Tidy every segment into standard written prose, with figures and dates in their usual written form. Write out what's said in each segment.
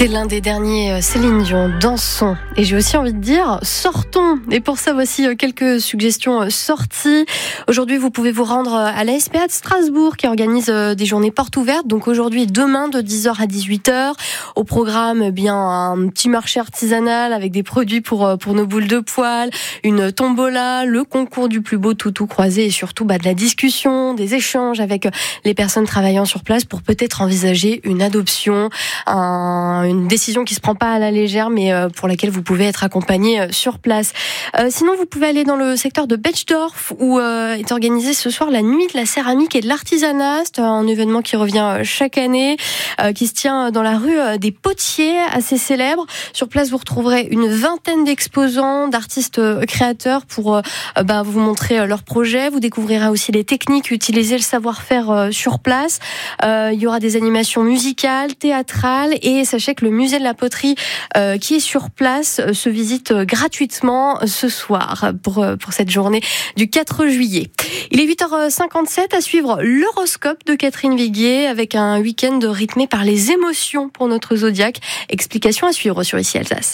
C'est l'un des derniers Céline Dion, dansons. Et j'ai aussi envie de dire, sortons. Et pour ça, voici quelques suggestions sorties. Aujourd'hui, vous pouvez vous rendre à la SPA de Strasbourg qui organise des journées portes ouvertes. Donc aujourd'hui et demain de 10h à 18h. Au programme, bien un petit marché artisanal avec des produits pour nos boules de poil, une tombola, le concours du plus beau toutou croisé et surtout de la discussion, des échanges avec les personnes travaillant sur place pour peut-être envisager une adoption, une décision qui se prend pas à la légère, mais pour laquelle vous pouvez être accompagné sur place. Sinon, vous pouvez aller dans le secteur de Betschdorf où est organisée ce soir la nuit de la céramique et de l'artisanat. C'est un événement qui revient chaque année, qui se tient dans la rue des Potiers, assez célèbre. Sur place, vous retrouverez une vingtaine d'exposants, d'artistes créateurs pour vous montrer leurs projets. Vous découvrirez aussi les techniques, utiliser le savoir-faire sur place. Il y aura des animations musicales, théâtrales et sachez que le musée de la poterie qui est sur place se visite gratuitement ce soir pour cette journée du 4 juillet. Il est 8h57 à suivre l'horoscope de Catherine Viguier avec un week-end rythmé par les émotions pour notre zodiaque. Explication à suivre sur Ici Alsace.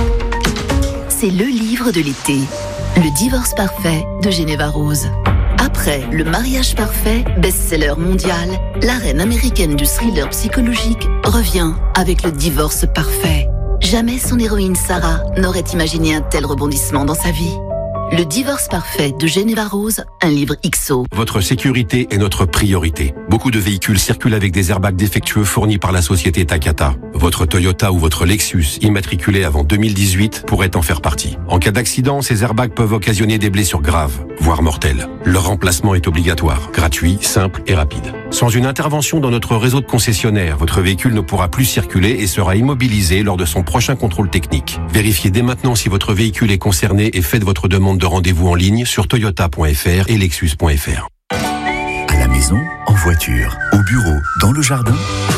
C'est le livre de l'été, Le divorce parfait de Geneva Rose. Après Le mariage parfait, best-seller mondial, la reine américaine du thriller psychologique revient avec Le divorce parfait. Jamais son héroïne Sarah n'aurait imaginé un tel rebondissement dans sa vie. Le divorce parfait de Geneva Rose, un livre XO. Votre sécurité est notre priorité. Beaucoup de véhicules circulent avec des airbags défectueux fournis par la société Takata. Votre Toyota ou votre Lexus, immatriculé avant 2018, pourrait en faire partie. En cas d'accident, ces airbags peuvent occasionner des blessures graves, voire mortelles. Leur remplacement est obligatoire, gratuit, simple et rapide. Sans une intervention dans notre réseau de concessionnaires, votre véhicule ne pourra plus circuler et sera immobilisé lors de son prochain contrôle technique. Vérifiez dès maintenant si votre véhicule est concerné et faites votre demande de rendez-vous en ligne sur toyota.fr et lexus.fr. À la maison, en voiture, au bureau, dans le jardin.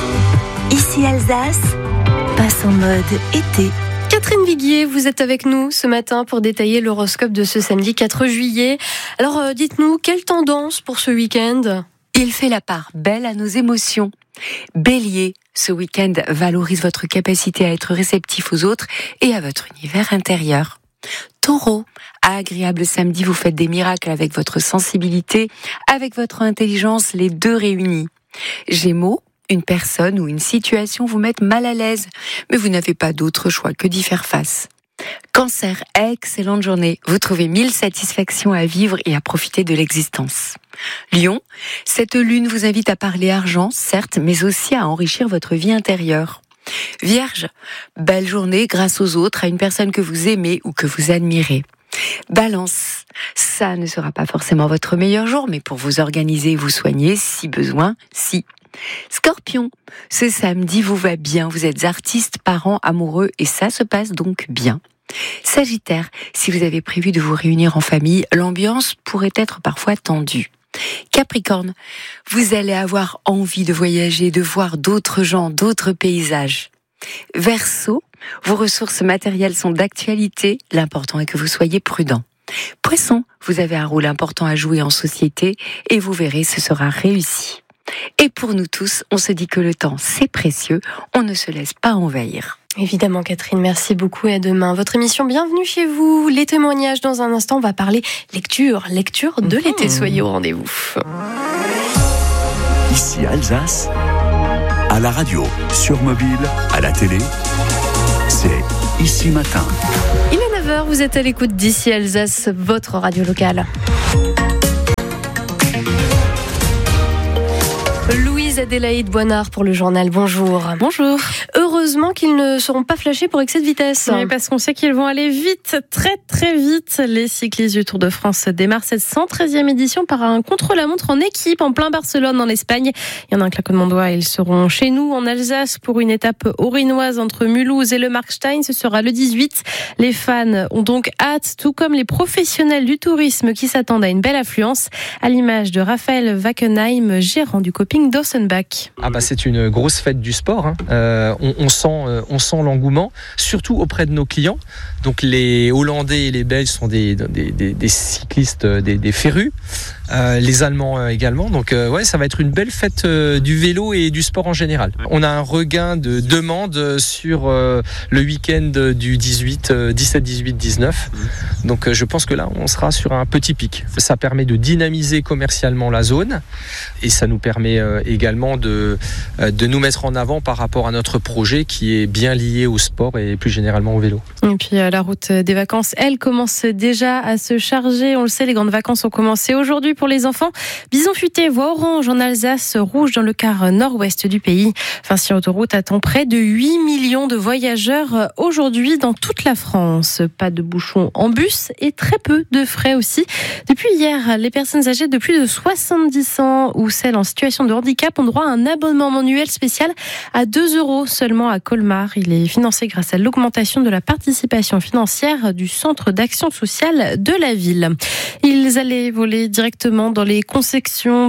Ici Alsace, passe en mode été. Catherine Viguier, vous êtes avec nous ce matin pour détailler l'horoscope de ce samedi 4 juillet. Alors dites-nous, quelle tendance pour ce week-end ? Il fait la part belle à nos émotions. Bélier, ce week-end valorise votre capacité à être réceptif aux autres et à votre univers intérieur. Taureau, agréable samedi, vous faites des miracles avec votre sensibilité, avec votre intelligence, les deux réunis. Gémeaux, une personne ou une situation vous met mal à l'aise, mais vous n'avez pas d'autre choix que d'y faire face. Cancer, excellente journée, vous trouvez 1000 satisfactions à vivre et à profiter de l'existence. Lion, cette lune vous invite à parler argent, certes, mais aussi à enrichir votre vie intérieure. Vierge, belle journée grâce aux autres, à une personne que vous aimez ou que vous admirez. Balance, ça ne sera pas forcément votre meilleur jour, mais pour vous organiser et vous soigner, si besoin, si. Scorpion, ce samedi vous va bien, vous êtes artiste, parent, amoureux et ça se passe donc bien. Sagittaire, si vous avez prévu de vous réunir en famille, l'ambiance pourrait être parfois tendue. Capricorne, vous allez avoir envie de voyager, de voir d'autres gens, d'autres paysages. Verseau, vos ressources matérielles sont d'actualité, l'important est que vous soyez prudent. Poisson, vous avez un rôle important à jouer en société et vous verrez, ce sera réussi. Et pour nous tous, on se dit que le temps, c'est précieux, on ne se laisse pas envahir. Évidemment Catherine, merci beaucoup et à demain. Votre émission Bienvenue chez vous, les témoignages dans un instant, on va parler lecture de l'été, soyez au rendez-vous. Ici Alsace, à la radio, sur mobile, à la télé, c'est Ici Matin. Il est 9h, vous êtes à l'écoute d'Ici Alsace, votre radio locale. Louise Adélaïde Boinard pour le journal. Bonjour. Bonjour. Heureusement qu'ils ne seront pas flashés pour excès de vitesse. Oui, parce qu'on sait qu'ils vont aller vite, très très vite. Les cyclistes du Tour de France démarrent cette 113e édition par un contre-la-montre en équipe en plein Barcelone en Espagne. Il y en a un claquement de doigts. Ils seront chez nous en Alsace pour une étape orinoise entre Mulhouse et le Markstein. Ce sera le 18. Les fans ont donc hâte, tout comme les professionnels du tourisme qui s'attendent à une belle affluence, à l'image de Raphaël Wackenheim, gérant du coping d'Ossenbach. C'est une grosse fête du sport. On sent l'engouement, surtout auprès de nos clients. Donc les Hollandais et les Belges sont des cyclistes, des férus. les Allemands également. Donc ça va être une belle fête du vélo et du sport en général. On a un regain de demande sur le week-end du 17, 18, 19. Donc je pense que là, on sera sur un petit pic. Ça permet de dynamiser commercialement la zone et ça nous permet également de nous mettre en avant par rapport à notre projet qui est bien lié au sport et plus généralement au vélo. Et puis la route des vacances, elle commence déjà à se charger. On le sait, les grandes vacances ont commencé aujourd'hui pour les enfants. Bison futé voie orange en Alsace, rouge dans le quart nord-ouest du pays. Vinci Autoroute attend près de 8 millions de voyageurs aujourd'hui dans toute la France. Pas de bouchons en bus et très peu de frais aussi. Depuis hier, les personnes âgées de plus de 70 ans ou celles en situation de handicap ont droit à un abonnement mensuel spécial à 2 € seulement à Colmar. Il est financé grâce à l'augmentation de la participation financière du centre d'action sociale de la ville. Ils allaient voler directement dans les concessions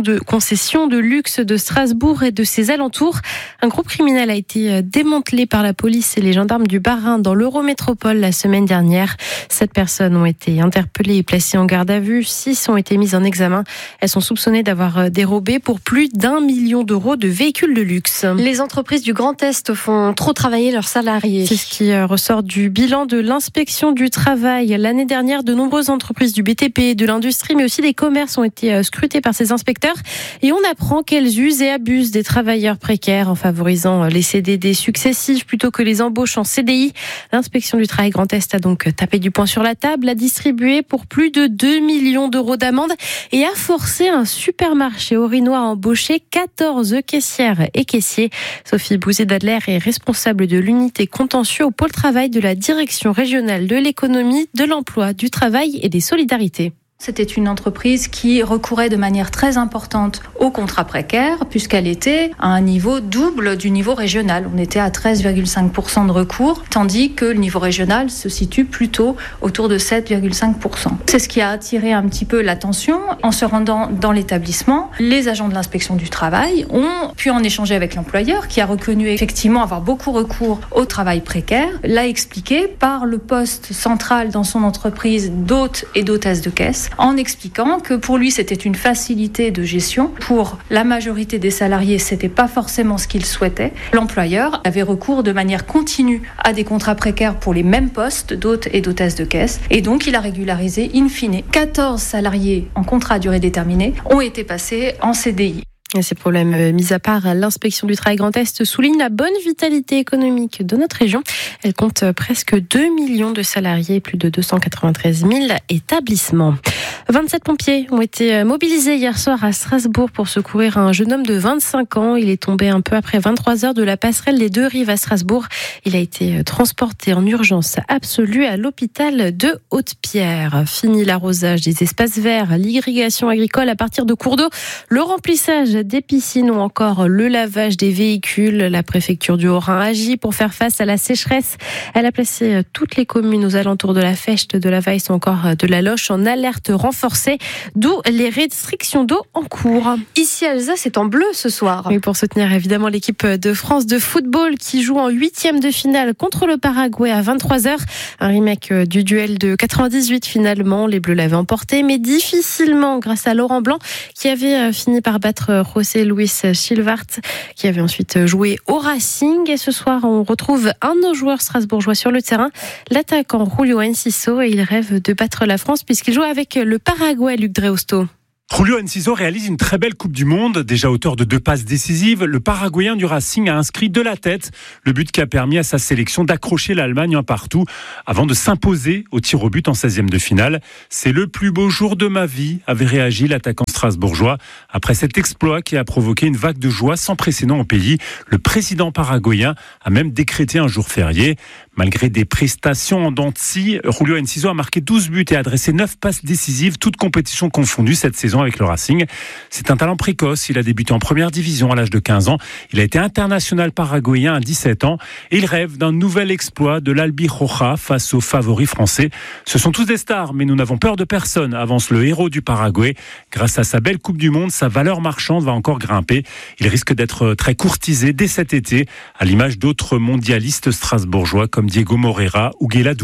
de luxe de Strasbourg et de ses alentours. Un groupe criminel a été démantelé par la police et les gendarmes du Bas-Rhin dans l'Eurométropole la semaine dernière. 7 personnes ont été interpellées et placées en garde à vue. 6 ont été mises en examen. Elles sont soupçonnées d'avoir dérobé pour plus d'1 million d'euros de véhicules de luxe. Les entreprises du Grand Est font trop travailler leurs salariés. C'est ce qui ressort du bilan de l'inspection du travail. L'année dernière, de nombreuses entreprises du BTP, de l'industrie, mais aussi des commerces ont été scrutées par ces inspecteurs. Et on apprend qu'elles usent et abusent des travailleurs précaires en favorisant les CDD successifs plutôt que les embauches en CDI. L'inspection du travail Grand Est a donc tapé du poing sur la table, a distribué pour plus de 2 millions d'euros d'amende et a forcé un supermarché orinois à embaucher 14 caissières et caissiers. Sophie Bouzet-Dadler est responsable de l'unité contentieux au pôle travail de la Direction régionale de l'économie, de l'emploi, du travail et des solidarités. C'était une entreprise qui recourait de manière très importante aux contrats précaires puisqu'elle était à un niveau double du niveau régional. On était à 13,5% de recours, tandis que le niveau régional se situe plutôt autour de 7,5%. C'est ce qui a attiré un petit peu l'attention. En se rendant dans l'établissement, les agents de l'inspection du travail ont pu en échanger avec l'employeur qui a reconnu effectivement avoir beaucoup recours au travail précaire, l'a expliqué par le poste central dans son entreprise d'hôte et d'hôtesse de caisse, en expliquant que pour lui c'était une facilité de gestion. Pour la majorité des salariés, c'était pas forcément ce qu'ils souhaitaient. L'employeur avait recours de manière continue à des contrats précaires pour les mêmes postes d'hôtes et d'hôtesses de caisse. Et donc il a régularisé in fine 14 salariés en contrat à durée déterminée ont été passés en CDI. Et ces problèmes mis à part, l'inspection du travail Grand Est souligne la bonne vitalité économique de notre région. Elle compte presque 2 millions de salariés et plus de 293 000 établissements. 27 pompiers ont été mobilisés hier soir à Strasbourg pour secourir un jeune homme de 25 ans. Il est tombé un peu après 23 heures de la passerelle des Deux Rives à Strasbourg. Il a été transporté en urgence absolue à l'hôpital de Haute-Pierre. Fini l'arrosage des espaces verts, l'irrigation agricole à partir de cours d'eau, le remplissage des piscines ou encore le lavage des véhicules. La préfecture du Haut-Rhin agit pour faire face à la sécheresse. Elle a placé toutes les communes aux alentours de la Fecht, de la Weiss ou encore de la Loche en alerte renforcée, d'où les restrictions d'eau en cours. Ici, Alsace est en bleu ce soir. Et pour soutenir évidemment l'équipe de France de football qui joue en 8e de finale contre le Paraguay à 23h. Un remake du duel de 98 finalement. Les Bleus l'avaient emporté, mais difficilement grâce à Laurent Blanc qui avait fini par battre José Luis Chilvart qui avait ensuite joué au Racing. Et ce soir, on retrouve un de nos joueurs strasbourgeois sur le terrain, l'attaquant Julio Enciso, et il rêve de battre la France puisqu'il joue avec le Paraguay, Luc Dreosto. Julio Enciso réalise une très belle Coupe du Monde. Déjà auteur de 2 passes décisives, le Paraguayen du Racing a inscrit de la tête le but qui a permis à sa sélection d'accrocher l'Allemagne un partout avant de s'imposer au tir au but en 16e de finale. C'est le plus beau jour de ma vie, avait réagi l'attaquant strasbourgeois après cet exploit qui a provoqué une vague de joie sans précédent au pays. Le président paraguayen a même décrété un jour férié. Malgré des prestations en dents de scie, Julio Enciso a marqué 12 buts et adressé 9 passes décisives, toutes compétitions confondues cette saison avec le Racing. C'est un talent précoce. Il a débuté en première division à l'âge de 15 ans. Il a été international paraguayen à 17 ans et il rêve d'un nouvel exploit de l'Albiroja face aux favoris français. Ce sont tous des stars, mais nous n'avons peur de personne, avance le héros du Paraguay. Grâce à sa belle Coupe du Monde, sa valeur marchande va encore grimper. Il risque d'être très courtisé dès cet été, à l'image d'autres mondialistes strasbourgeois comme Diego Moreira ou Guéla Doué.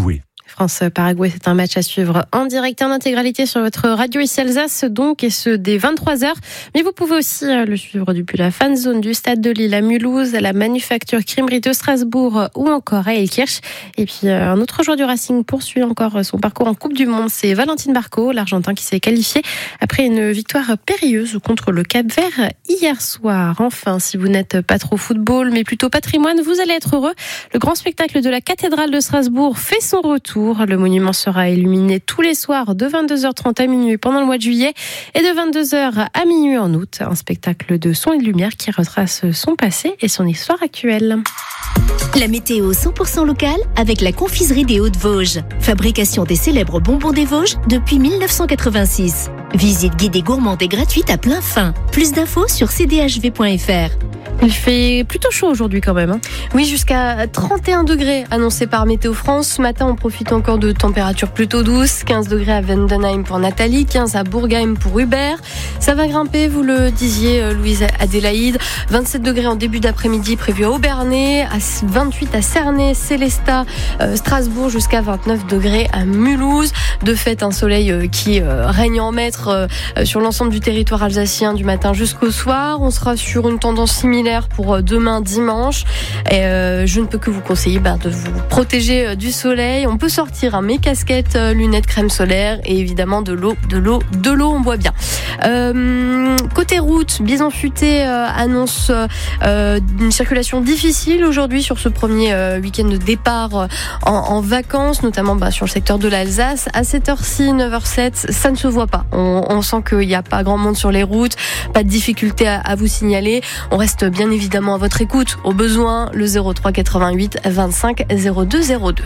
France-Paraguay, c'est un match à suivre en direct et en intégralité sur votre radio ici Alsace, donc, et ce dès 23h. Mais vous pouvez aussi le suivre depuis la fan zone du Stade de Lille à Mulhouse, à la Manufacture Crèmerie de Strasbourg ou encore à Elkirch. Et puis un autre joueur du Racing poursuit encore son parcours en Coupe du Monde, c'est Valentin Barco, l'Argentin qui s'est qualifié après une victoire périlleuse contre le Cap-Vert hier soir. Enfin, si vous n'êtes pas trop football, mais plutôt patrimoine, vous allez être heureux. Le grand spectacle de la cathédrale de Strasbourg fait son retour. Le monument sera illuminé tous les soirs de 22h30 à minuit pendant le mois de juillet et de 22h à minuit en août. Un spectacle de son et de lumière qui retrace son passé et son histoire actuelle. La météo 100% locale avec la confiserie des Hauts-de-Vosges. Fabrication des célèbres bonbons des Vosges depuis 1986. Visite guidée gourmande et gratuite à plein fin. Plus d'infos sur cdhv.fr. Il fait plutôt chaud aujourd'hui quand même. Oui, jusqu'à 31 degrés annoncés par Météo France. Ce matin, on profite encore de températures plutôt douces. 15 degrés à Vendenheim pour Nathalie, 15 à Bourgheim pour Hubert. Ça va grimper, vous le disiez, Louise Adélaïde. 27 degrés en début d'après-midi prévu à Aubernay, à 28 à Cernay, Célestat, Strasbourg, jusqu'à 29 degrés à Mulhouse. De fait, un soleil qui règne en maître sur l'ensemble du territoire alsacien du matin jusqu'au soir. On sera sur une tendance similaire pour demain dimanche. Et je ne peux que vous conseiller de vous protéger du soleil. On peut sortir mes casquettes, lunettes, crème solaire et évidemment de l'eau, on boit bien. Côté route, Bison Futé annonce une circulation difficile aujourd'hui sur ce premier week-end de départ en vacances, notamment sur le secteur de l'Alsace. À 7h6, 9h07, ça ne se voit pas. On sent qu'il n'y a pas grand monde sur les routes, pas de difficulté à vous signaler. On reste bien évidemment à votre écoute. Au besoin, le 03 88 25 02 02.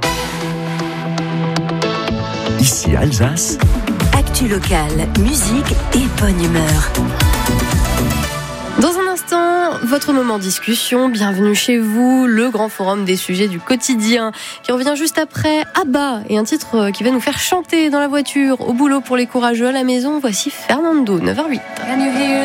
Ici Alsace. Actu locale, musique et bonne humeur. Dans un instant, votre moment discussion. Bienvenue chez vous, le grand forum des sujets du quotidien qui revient juste après ABBA et un titre qui va nous faire chanter dans la voiture, au boulot pour les courageux, à la maison. Voici Fernando, 9h08.